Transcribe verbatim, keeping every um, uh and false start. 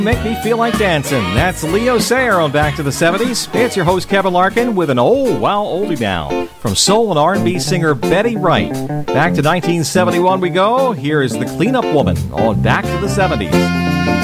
Make me feel like dancing. That's Leo Sayer on Back to the seventies. It's your host, Kevin Larkin, with an old, wow, oldie now from soul and R and B singer Betty Wright. Back to nineteen seventy-one we go. Here is the Cleanup Woman on Back to the seventies.